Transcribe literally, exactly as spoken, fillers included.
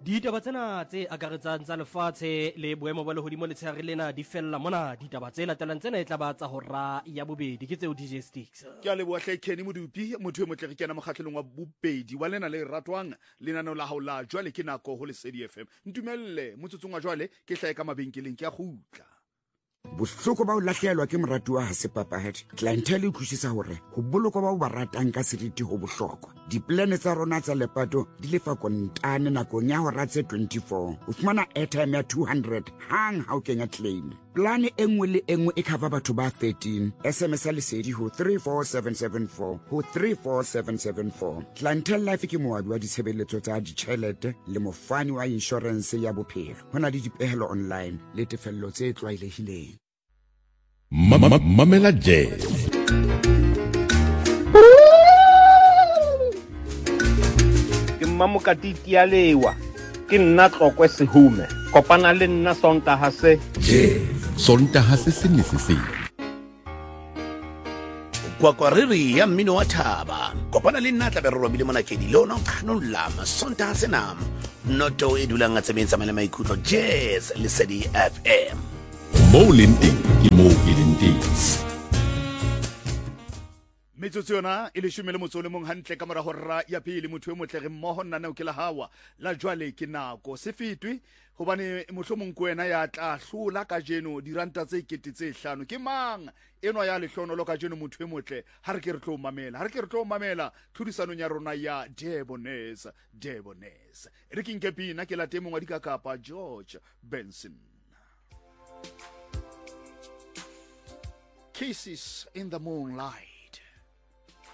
Ditaba tsena tse akaretsang tsa lefatshe le boemo ba lehodimo le tshehare lena di fella mona. Ditaba tse latelang tsena e tla ba tsa hora ya bobedi ke tseo D J Sticks. Ke a leboha hle Kenny Modupi, motho e motle re kena mokgatlelong wa bobedi wa lena le ratwang lenaneo la hao la jwale ke nako ho Lesedi F M. Ntumelle motsotsong wa jwale ke hlae ka mabenkeleng ke a kgutla. Bohloko ba o lahlehelwa ke moratuwa ha se papahadi. Clientele e utlwisisa hore ho bolokwa ba o ba ratang ka seriti ho bohlokwa. Diplane tsa rona tsa lepato di lefa kontane nakong ya hora tse twenty-four. O fumana airtime ya two hundred hang ha o kenya claim. Plane e nngwe le e nngwe e cover batho ba thirteen. S M S ya Lesedi ho three four seven seven four ho three four seven seven four. Clientele Life ke moabi wa ditshebeletso tsa ditjhelete le mofani wa insurance ya bophelo. Hona le dipehelo online le tefello tse tlwaelehileng. Mamela Jazz. Ke Mamokatiti ya lewa. Ke nna Tlokwe Sehume. Kopana le nna Sontaha se. Jazz. Sontaha se sinisisi. Kwa kwa riri ya mmino wa thaba. Kopana le nna tla be re robile mona kedi lona khanong lama Sontaha se nam. Noto e dulang a tsemetsa mala maikutlo Jazz Lesedi F M. Mo linting ke mo linting. Metsotso yona e le shumele motso le mong hantle ka mora hora ya pele motho e motle re mmoho nna nao ke la hawa la jwale ke nako se fitwe hobane mohlomong kwena ya tla hlola ka jeno diranta tse ikete tse hlano ke mang enwa ya lehlono ka jeno motho e motle ha re ke re tlo mamela ha re ke re tlo mamela thudisanong ya rona ya Debonaise Debonaise re ke nkepina ke la temo wa dikakapa George Benson. Kisses in the moonlight.